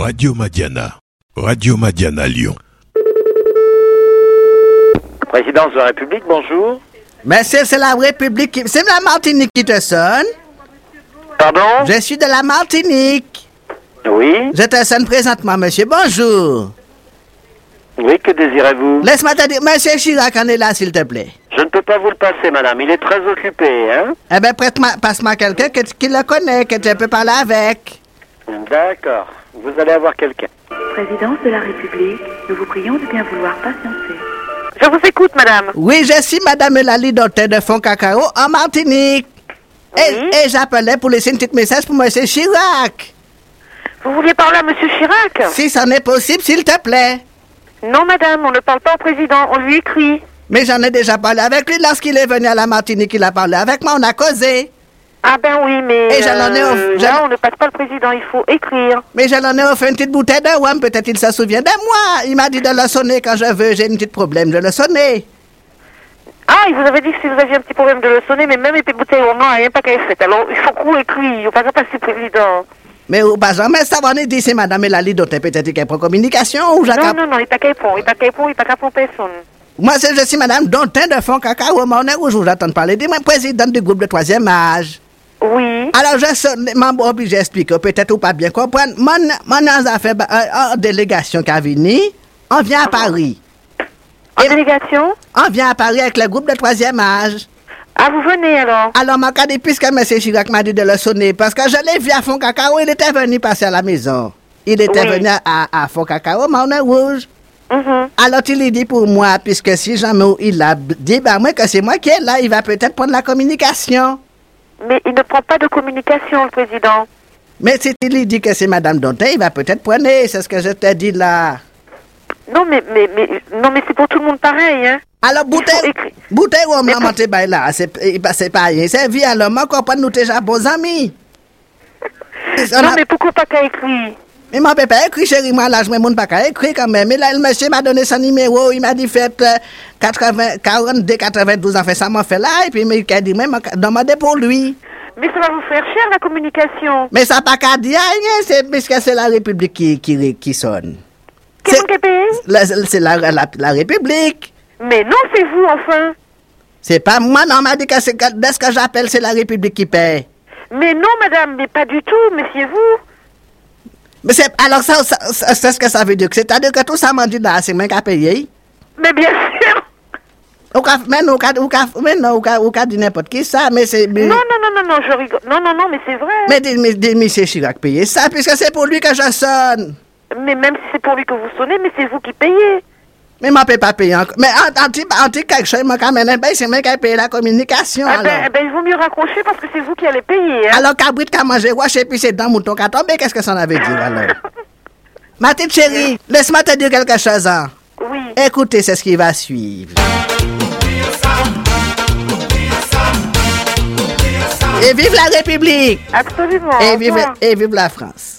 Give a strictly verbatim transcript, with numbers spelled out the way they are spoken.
Radio Madiana. Radio Madiana Lyon. Présidence de la République, bonjour. Monsieur, c'est la République. qui- C'est la Martinique qui te sonne. Pardon? Je suis de la Martinique. Oui. Je te sonne présentement, monsieur. Bonjour. Oui, que désirez-vous? Laisse-moi te dire, monsieur Chirac en est là, s'il te plaît. Je ne peux pas vous le passer, madame. Il est très occupé, hein? Eh bien, prête-moi, passe-moi quelqu'un que- qui le connaît, que tu peux parler avec. D'accord. Vous allez avoir quelqu'un. Présidence de la République, nous vous prions de bien vouloir patienter. Je vous écoute, madame. Oui, je suis Madame Eulalie Dautin de Fond Cacao en Martinique. Et, Oui. et j'appelais pour laisser un petit message pour monsieur Chirac. Vous vouliez parler à monsieur Chirac? Si ça n'est possible, s'il te plaît. Non, madame, on ne parle pas au président, on lui écrit. Mais j'en ai déjà parlé avec lui lorsqu'il est venu à la Martinique, il a parlé avec moi, on a causé. Ah ben oui, mais Et j'en ai euh, off- là, j'en- on ne passe pas le président, il faut écrire. Mais je l'en ai offert une petite bouteille de rhum, peut-être il se souvient de moi. Il m'a dit de le sonner quand je veux, j'ai un petit problème de le sonner. Ah, il vous avait dit que si vous aviez un petit problème de le sonner, mais même les bouteilles au moins, rien pas qu'elle fait. Alors, il faut qu'on écrit, il ne faut pas passer le président. Mais ou pas jamais ça va nous dire, c'est Madame Eulalie Dautin, peut-être qu'elle prend communication ou Non, j'accap... non, non, il n'y a pas qu'à répondre, il n'y a pas qu'à répondre, il n'y a pas qu'à répondre personne. Moi, c'est, je suis Madame Dautin de Fond Cacao, mon rouge, j'attends parler. Dis-moi, présidente du groupe de troisième âge. Oui. Alors, je sonne, membre obligé d'expliquer, peut-être ou pas bien comprendre. Mon, mon a fait euh, en délégation qui a venu, on vient à Paris. En Et- délégation? On vient à Paris avec le groupe de troisième âge. Ah, vous venez alors? Alors, m'a dit, puisque M. Chirac m'a dit de le sonner, parce que je l'ai vu à Fond Cacao, il était venu passer à la maison. Il était Oui. venu à, à Fond Cacao, mon rouge. Mhm. Alors, il lui dit pour moi, puisque si jamais il a dit, bah, moi, que c'est moi qui est là, il va peut-être prendre la communication. Mais il ne prend pas de communication, le président. Mais si il lui dit que c'est Madame Dautin, il va peut-être prendre, c'est ce que je t'ai dit là. Non, mais, mais, mais, non, mais c'est pour tout le monde pareil, hein. Alors, Il faut bouteille, écrire. bouteille, on Mais m'a pour- monté bah, là, c'est c'est pas rien. C'est vie, alors, moi, comprends, nous, déjà bons amis. On Non, a- mais pourquoi pas qu'à écrire? Mais mon papa écrit, chérie, moi, là, je me montre pas qu'à écrire quand même. Mais là, le monsieur m'a donné son numéro, il m'a dit, faites euh, quatre-vingts, quarante-deux, quatre-vingt-douze, en fait, ça m'a fait là, et puis il m'a dit, mais m'a demandé pour lui. Mais ça va vous faire cher, la communication. Mais ça n'a pas qu'à dire rien, c'est puisque c'est la République qui, qui, qui sonne. Qui C'est est-ce qui a payé? la, c'est la, la, la République. Mais non, c'est vous, enfin. C'est pas moi, non, on m'a dit que c'est que- dès ce que j'appelle, c'est la République qui paye. Mais non, madame, mais pas du tout, mais c'est vous. Mais c'est, alors ça, ça, ça- c'est ce que ça veut dire. C'est-à-dire que tout ça m'a dit là, c'est moi qui a payé. Mais bien sûr. Ou qu'a- Mais non, ou qu'a- ou qu'a- mais non, ou qu'a- ou qu'a dit n'importe qui ça, mais c'est... mais- Non, non, non, non, non, je rigole. Non, non, non, mais c'est vrai. Mais dis, mais dis, monsieur Chirac payer ça, puisque c'est pour lui que je sonne. Mais même si c'est pour lui que vous sonnez, mais c'est vous qui payez. Mais moi, je ne peux pas payer encore. Mais en anti, anti quelque chose, moi, quand même, ben, c'est moi qui ai payé la communication, Ah alors. ben, eh ben, il vaut mieux raccrocher parce que c'est vous qui allez payer, hein. Alors, cabrit qu'a mangé, wesh, et puis c'est dans mouton qu'a tombé, qu'est-ce que ça en avait dit, alors? Ma petite chérie, laisse-moi te dire quelque chose, hein. Oui. Écoutez, c'est ce qui va suivre. Et vive la République! Absolument. Et au vive, revoir. et vive la France!